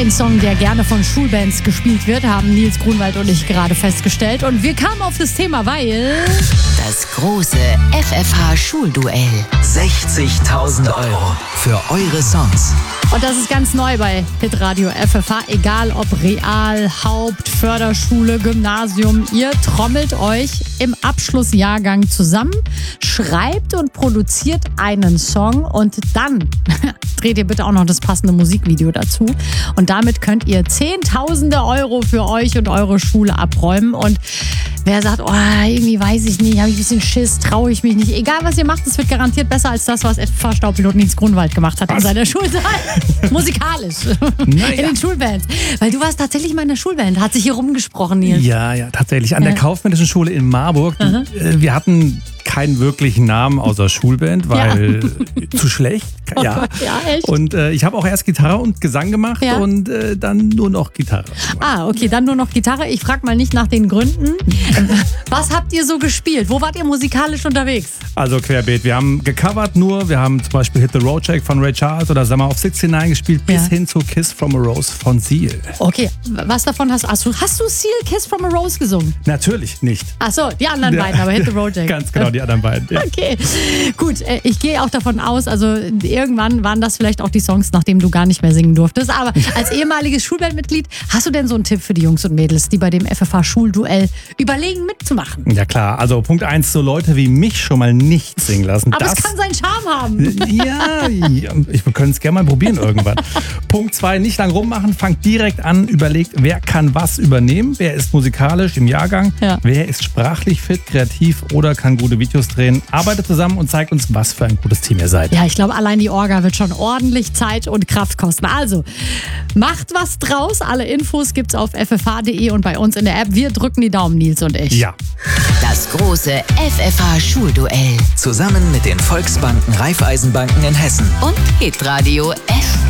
ein Song, der gerne von Schulbands gespielt wird, haben Nils Grunwald und ich gerade festgestellt. Und wir kamen auf das Thema, weil... Das große FFH-Schulduell. 60.000 Euro für eure Songs. Und das ist ganz neu bei Hitradio FFH. Egal ob Real, Haupt, Förderschule, Gymnasium. Ihr trommelt euch im Abschlussjahrgang zusammen, schreibt und produziert einen Song und dann dreht ihr bitte auch noch das passende Musikvideo dazu. Und damit könnt ihr Zehntausende Euro für euch und eure Schule abräumen. Und wer sagt, oh, irgendwie weiß ich nicht, habe ich ein bisschen Schiss, traue ich mich nicht. Egal, was ihr macht, es wird garantiert besser als das, was FFH-Staubpilot Nils Grunwald gemacht hat in seiner Schulzeit. Musikalisch. Naja. In den Schulbands. Weil du warst tatsächlich mal in der Schulband. Hat sich hier rumgesprochen, Nils. Ja, tatsächlich. An der Kaufmännischen Schule in Marburg. Wir hatten keinen wirklichen Namen außer Schulband, weil zu schlecht. Ja, echt? Und ich habe auch erst Gitarre und Gesang gemacht und dann nur noch Gitarre. Ah, okay, dann nur noch Gitarre. Ich frage mal nicht nach den Gründen. Was habt ihr so gespielt? Wo wart ihr musikalisch unterwegs? Also querbeet. Wir haben gecovert wir haben zum Beispiel Hit the Road Jack von Ray Charles oder Summer of 69 gespielt, bis hin zu Kiss from a Rose von Seal. Okay, was davon hast du? Hast du Seal Kiss from a Rose gesungen? Natürlich nicht. Ach so, die anderen beiden, aber Hit the Road Jack. Ganz genau, die anderen beiden. Ja. Okay, gut. Ich gehe auch davon aus, also irgendwann waren das vielleicht auch die Songs, nachdem du gar nicht mehr singen durftest. Aber als ehemaliges Schulbandmitglied, hast du denn so einen Tipp für die Jungs und Mädels, die bei dem FFH-Schulduell überlegen, mitzumachen? Ja klar, also Punkt 1, so Leute wie mich schon mal nicht singen lassen. Aber es kann seinen Charme haben. Ja, wir können es gerne mal probieren irgendwann. Punkt 2, nicht lang rummachen, fangt direkt an, überlegt, wer kann was übernehmen, wer ist musikalisch im Jahrgang, wer ist sprachlich fit, kreativ oder kann gute Videos drehen. Arbeitet zusammen und zeigt uns, was für ein gutes Team ihr seid. Ja, ich glaube, allein die Orga wird schon ordentlich Zeit und Kraft kosten. Also, macht was draus. Alle Infos gibt's auf ffh.de und bei uns in der App. Wir drücken die Daumen, Nils und ich. Ja. Das große FFH-Schulduell. Zusammen mit den Volksbanken, Raiffeisenbanken in Hessen. Und Hitradio FFH.